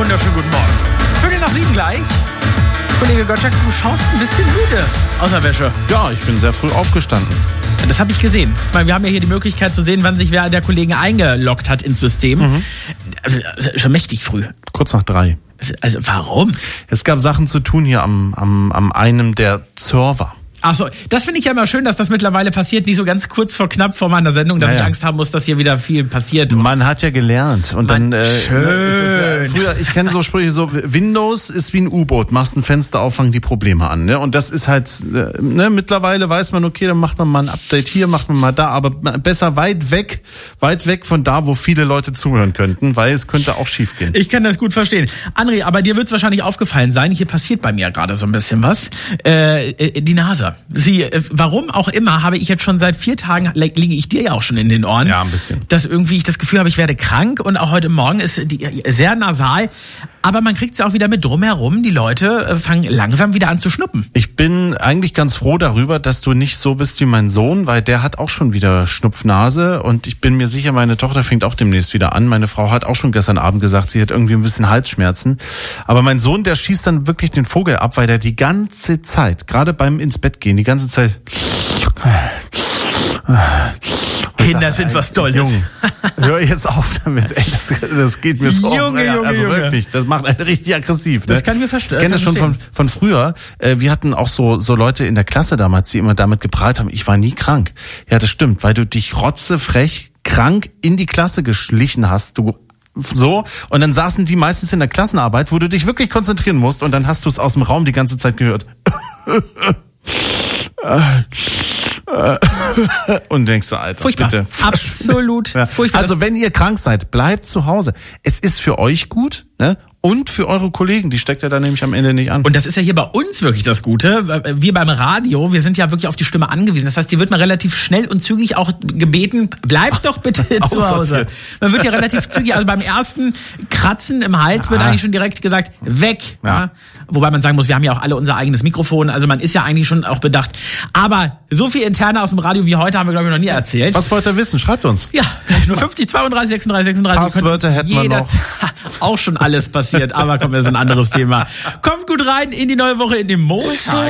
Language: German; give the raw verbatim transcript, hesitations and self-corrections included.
wunderschönen guten Morgen. Viertel nach sieben gleich. Kollege Gottschalk, du schaust ein bisschen müde aus der Wäsche. Ja, ich bin sehr früh aufgestanden. Das habe ich gesehen. Ich meine, wir haben ja hier die Möglichkeit zu sehen, wann sich wer der Kollegen eingeloggt hat ins System. Mhm. Also, schon mächtig früh. Kurz nach drei. Also warum? Es gab Sachen zu tun hier am, am, am einem der Server. Ach so, das finde ich ja immer schön, dass das mittlerweile passiert, nicht so ganz kurz vor knapp vor meiner Sendung, dass ja, ja. ich Angst haben muss, dass hier wieder viel passiert. Man hat ja gelernt und Man, dann äh, schön. Ist es ja, früher, ich kenne so Sprüche, so Windows ist wie ein U-Boot, machst ein Fenster auf, fangen die Probleme an, ne? Und das ist halt, äh, ne, mittlerweile weiß man, okay, dann macht man mal ein Update hier, macht man mal da, aber besser weit weg, weit weg von da, wo viele Leute zuhören könnten, weil es könnte auch schief gehen. Ich kann das gut verstehen. André, aber dir wird es wahrscheinlich aufgefallen sein, hier passiert bei mir gerade so ein bisschen was. Äh, die Nase. Sie äh, Warum auch immer, habe ich jetzt schon seit vier Tagen, liege ich dir ja auch schon in den Ohren. Ja, ein bisschen. Dass irgendwie ich das Gefühl habe, ich werde krank und auch heute Morgen ist die sehr nasal. Aber man kriegt es ja auch wieder mit drumherum. Die Leute fangen langsam wieder an zu schnuppen. Ich bin eigentlich ganz froh darüber, dass du nicht so bist wie mein Sohn, weil der hat auch schon wieder Schnupfnase und ich bin mir sicher, meine Tochter fängt auch demnächst wieder an. Meine Frau hat auch schon gestern Abend gesagt, sie hat irgendwie ein bisschen Halsschmerzen. Aber mein Sohn, der schießt dann wirklich den Vogel ab, weil der die ganze Zeit, gerade beim ins Bett gehen, die ganze Zeit... Kinder sind was Tolles. Junge, hör jetzt auf damit, ey, das, das geht mir so Junge, auf. Junge, also Junge. Wirklich, das macht einen richtig aggressiv. Ne? Das kann mir verstehen. Ich kenne das schon von, von früher. Wir hatten auch so, so Leute in der Klasse damals, die immer damit geprahlt haben, ich war nie krank. Ja, das stimmt, weil du dich rotzefrech krank in die Klasse geschlichen hast, du so, und dann saßen die meistens in der Klassenarbeit, wo du dich wirklich konzentrieren musst und dann hast du es aus dem Raum die ganze Zeit gehört. Und denkst du, Alter, furchtbar. bitte. Absolut. Ja. Furchtbar. Also wenn ihr krank seid, bleibt zu Hause. Es ist für euch gut, ne? Und für eure Kollegen, die steckt ja da nämlich am Ende nicht an. Und das ist ja hier bei uns wirklich das Gute. Wir beim Radio, wir sind ja wirklich auf die Stimme angewiesen. Das heißt, hier wird man relativ schnell und zügig auch gebeten, bleibt doch bitte zu Hause. Man wird ja relativ zügig, also beim ersten Kratzen im Hals ja. wird eigentlich schon direkt gesagt, weg. Ja. Ja. Wobei man sagen muss, wir haben ja auch alle unser eigenes Mikrofon, also man ist ja eigentlich schon auch bedacht. Aber so viel Interne aus dem Radio wie heute haben wir, glaube ich, noch nie erzählt. Was wollt ihr wissen? Schreibt uns. Ja, nur fünfzig, zweiunddreißig, sechsunddreißig, sechsunddreißig. Passwörter hätten wir noch. Auch schon alles passiert, aber komm, das ist ein anderes Thema. Kommt gut rein in die neue Woche, in den Montag.